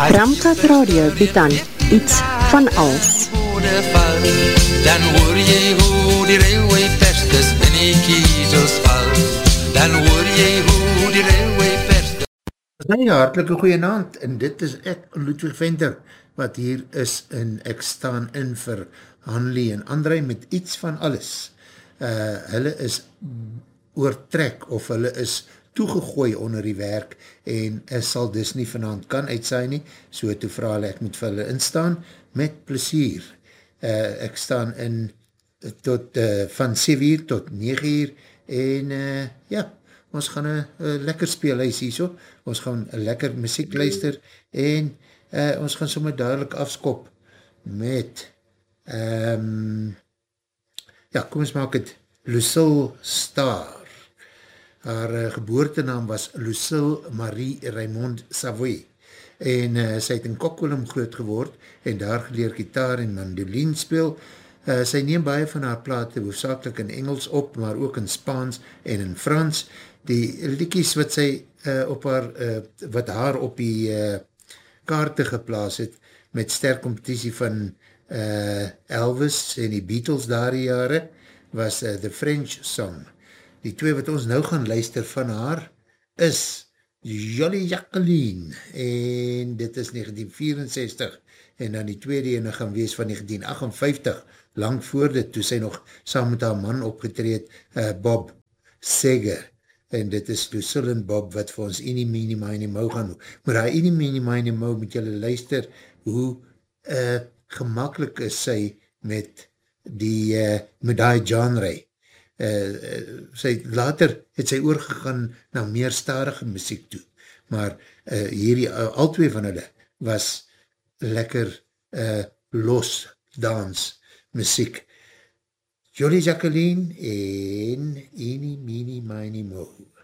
Ramkat Radio bied aan iets van alles. Dan hoor jy hoe die railway-pestes in die kiezels val. Dan hoor jy hoe die railway-pestes... Hartelike goeienaand, en dit is ek, Ludwig Venter, wat hier is, en ek staan in vir Hanlie en André met iets van alles. Hulle is oortrek, of hulle is toegegooi onder die werk, en sal dus nie vanavond kan uitsaai nie, so toe vraag hulle, ek moet vir hulle instaan, met plesier. Ek staan in tot, van 7 uur tot 9 uur, en ja, ons gaan een lekker speelhuis hier so, ons gaan een lekker muziek luister, en ons gaan sommer duidelik afskop met, ja, kom ons maak het Lucille Starr. Haar geboortenaam was Lucille Marie Raymond Savoy, en sy het in Coquitlam groot geword, en daar geleer gitaar en mandolin speel. Sy neem baie van haar plate hoofdzakelijk in Engels op, maar ook in Spaans en in Frans. Die liedjies wat sy wat haar op die kaarte geplaas het, met sterk competitie van Elvis en die Beatles daar die jare, was The French Song. Die twee wat ons nou gaan luister van haar is Jolly Jacqueline, en dit is 1964, en dan die tweede ene gaan wees van 1958, lang voor dit, toe sy nog saam met haar man opgetreed, Bob Seger, en dit is Lucille en Bob wat vir ons Eenie Meenie Miny Moe gaan doen. Maar haar Eenie Meenie Miny Moe moet julle luister hoe gemakkelijk is sy met die genre. Later het sy oorgegaan na meer stadige muziek toe, maar hierdie, al twee van hulle was lekker los dans muziek. Jolly Jacqueline en Eenie Meenie Miny Moe.